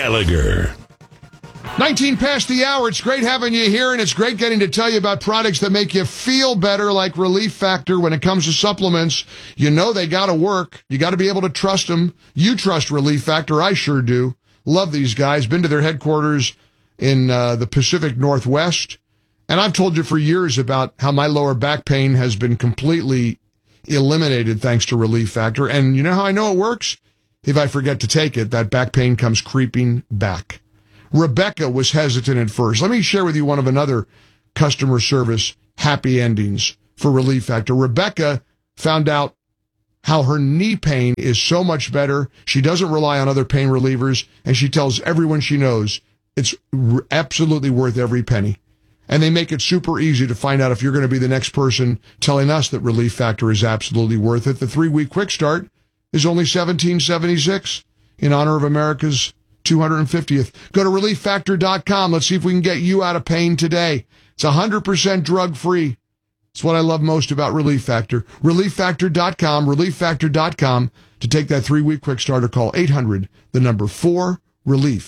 Gallagher. 19 past the hour. It's great having you here, and it's great getting to tell you about products that make you feel better, like Relief Factor. When it comes to supplements, you know they got to work. You got to be able to trust them. You trust Relief Factor. I sure do. Love these guys. Been to their headquarters in the Pacific Northwest, and I've told you for years about how my lower back pain has been completely eliminated thanks to Relief Factor. And you know how I know it works? If I forget to take it, that back pain comes creeping back. Rebecca was hesitant at first. Let me share with you one of another customer service happy endings for Relief Factor. Rebecca found out how her knee pain is so much better. She doesn't rely on other pain relievers, and she tells everyone she knows it's absolutely worth every penny. And they make it super easy to find out if you're going to be the next person telling us that Relief Factor is absolutely worth it. The 3-week quick start is only $17.76 in honor of America's 250th. Go to ReliefFactor.com. Let's see if we can get you out of pain today. It's 100% drug-free. It's what I love most about Relief Factor. ReliefFactor.com, ReliefFactor.com. To take that 3-week quick starter, call 800-4-RELIEF.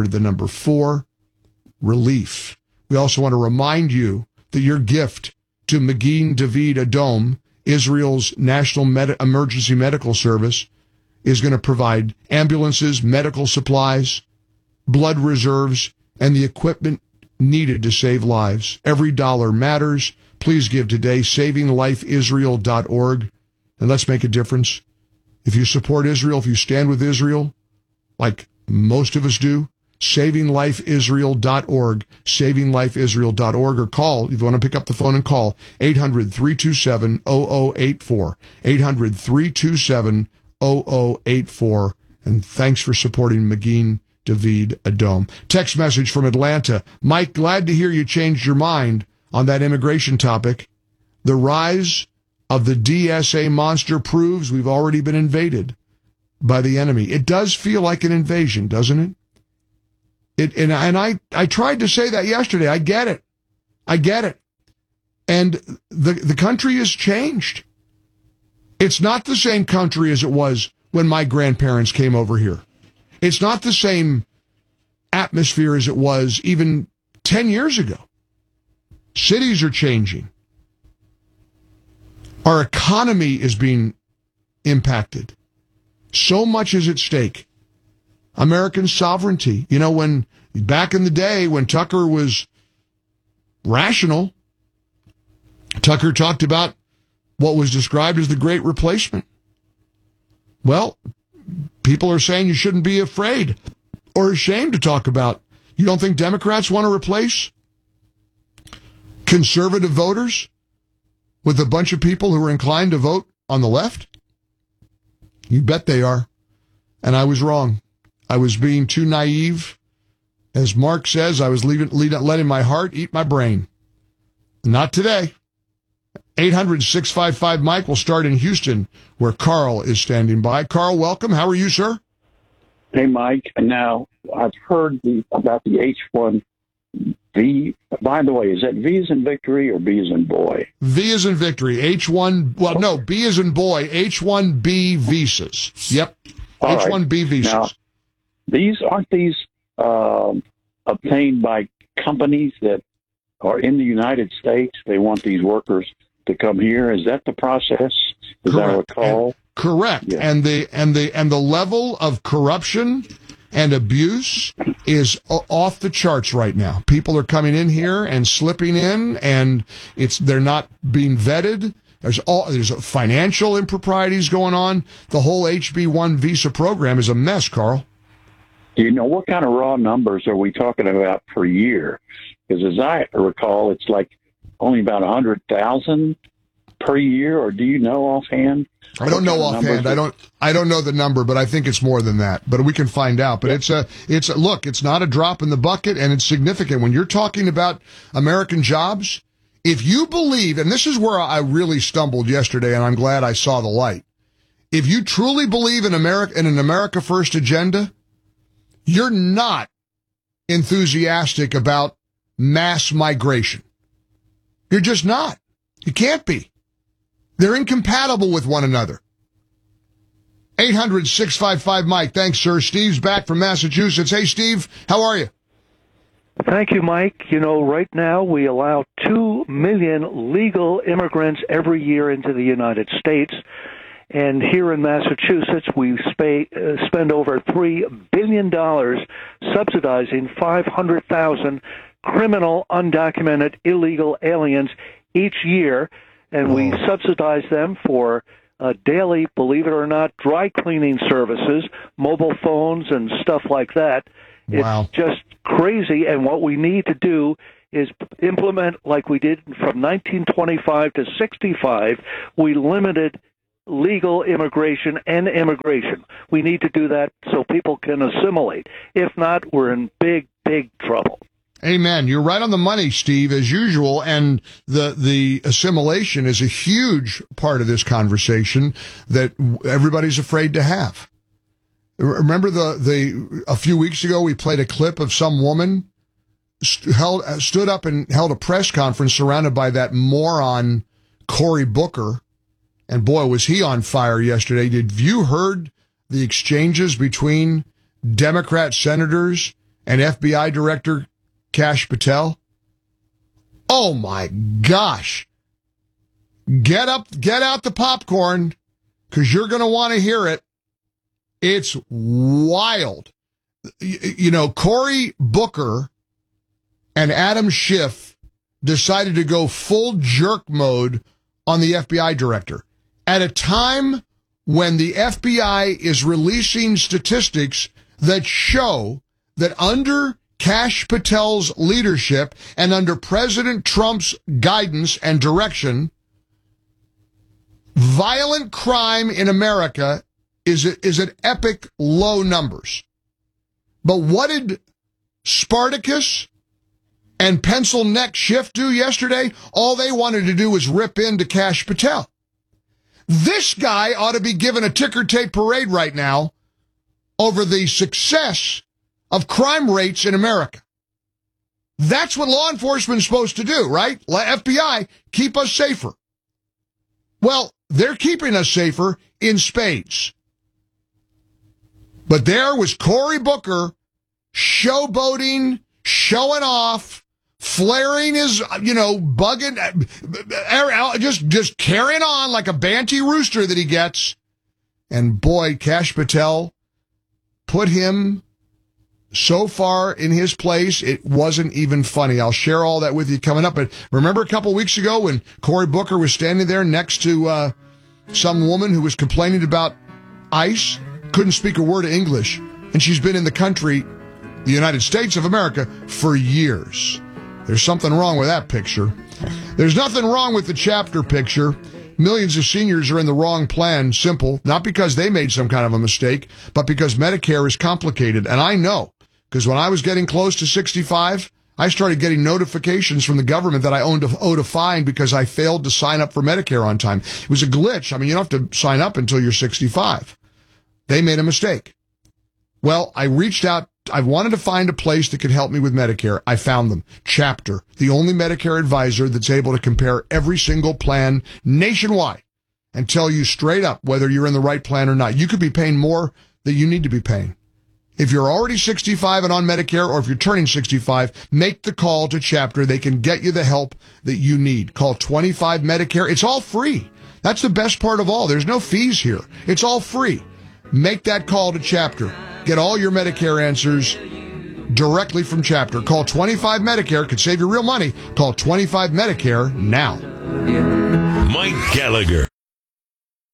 800-4-RELIEF. We also want to remind you that your gift to Magin David Adom, Israel's National Emergency Medical Service, is going to provide ambulances, medical supplies, blood reserves, and the equipment needed to save lives. Every dollar matters. Please give today, savinglifeisrael.org, and let's make a difference. If you support Israel, if you stand with Israel, like most of us do, savinglifeisrael.org, savinglifeisrael.org, or call, if you want to pick up the phone and call, 800-327-0084, 800-327-0084, and thanks for supporting Magin David Adom. Text message from Atlanta. Mike, glad to hear you changed your mind on that immigration topic. The rise of the DSA monster proves we've already been invaded by the enemy. It does feel like an invasion, doesn't it? I tried to say that yesterday. I get it. And the country has changed. It's not the same country as it was when my grandparents came over here. It's not the same atmosphere as it was even 10 years ago. Cities are changing. Our economy is being impacted. So much is at stake. American sovereignty. You know, when back in the day when Tucker was rational, Tucker talked about what was described as the Great Replacement. Well, people are saying you shouldn't be afraid or ashamed to talk about. You don't think Democrats want to replace conservative voters with a bunch of people who are inclined to vote on the left? You bet they are. And I was wrong. I was being too naive. As Mark says, I was letting my heart eat my brain. Not today. 800-655-Mike will start in Houston, where Carl is standing by. Carl, welcome. How are you, sir? Hey, Mike. Now, I've heard about the H-1B. By the way, is that V as in victory or B as in boy? V as in victory. H-1, well, no, B as in boy. H-1B visas. Yep. All H-1B right. visas. Now, aren't these obtained by companies that are in the United States? They want these workers to come here. Is that the process? As I recall? Correct. Yeah. And the level of corruption and abuse is off the charts right now. People are coming in here and slipping in, and they're not being vetted. There's financial improprieties going on. The whole HB1 visa program is a mess, Carl. Do you know what kind of raw numbers are we talking about per year? Because as I recall, it's like only about 100,000 per year, or do you know offhand? I don't know offhand. I don't know the number, but I think it's more than that. But we can find out. But look, it's not a drop in the bucket, and it's significant. When you're talking about American jobs, if you believe, and this is where I really stumbled yesterday, and I'm glad I saw the light. If you truly believe in an America First agenda, you're not enthusiastic about mass migration. You're just not. You can't be. They're incompatible with one another. 800-655-Mike. Thanks, sir. Steve's back from Massachusetts. Hey, Steve, how are you? Thank you, Mike. You know, right now we allow 2 million legal immigrants every year into the United States. And here in Massachusetts, we spend over $3 billion subsidizing 500,000 criminal, undocumented, illegal aliens each year. And we subsidize them for daily, believe it or not, dry cleaning services, mobile phones, and stuff like that. Wow. It's just crazy. And what we need to do is implement, like we did from 1925 to 65, we limited legal immigration and immigration. We need to do that so people can assimilate. If not, we're in big, big trouble. Amen. You're right on the money, Steve, as usual. And the assimilation is a huge part of this conversation that everybody's afraid to have. Remember a few weeks ago, we played a clip of some woman stood up and held a press conference surrounded by that moron, Cory Booker. And boy, was he on fire yesterday. Have you heard the exchanges between Democrat senators and FBI Director Kash Patel? Oh my gosh. Get out the popcorn, because you're going to want to hear it. It's wild. You know, Cory Booker and Adam Schiff decided to go full jerk mode on the FBI director at a time when the FBI is releasing statistics that show that under Kash Patel's leadership and under President Trump's guidance and direction, violent crime in America is at epic low numbers. But what did Spartacus and Pencil Neck Schiff do yesterday? All they wanted to do was rip into Kash Patel. This guy ought to be given a ticker tape parade right now over the success of crime rates in America. That's what law enforcement is supposed to do, right? FBI, keep us safer. Well, they're keeping us safer in spades. But there was Cory Booker showboating, showing off, flaring his, bugging, just carrying on like a banty rooster that he gets. And boy, Kash Patel put him so far in his place, it wasn't even funny. I'll share all that with you coming up. But remember a couple weeks ago when Cory Booker was standing there next to some woman who was complaining about ICE, couldn't speak a word of English, and she's been in the country, the United States of America, for years. There's something wrong with that picture. There's nothing wrong with the chapter picture. Millions of seniors are in the wrong plan. Simple. Not because they made some kind of a mistake, but because Medicare is complicated. And I know, because when I was getting close to 65, I started getting notifications from the government that I owed a fine because I failed to sign up for Medicare on time. It was a glitch. I mean, you don't have to sign up until you're 65. They made a mistake. Well, I reached out. I wanted to find a place that could help me with Medicare. I found them. Chapter, the only Medicare advisor that's able to compare every single plan nationwide and tell you straight up whether you're in the right plan or not. You could be paying more than you need to be paying. If you're already 65 and on Medicare, or if you're turning 65, make the call to Chapter. They can get you the help that you need. Call 25 Medicare. It's all free. That's the best part of all. There's no fees here. It's all free. Make that call to Chapter. Get all your Medicare answers directly from Chapter. Call 25 Medicare. Could save you real money. Call 25 Medicare now. Mike Gallagher.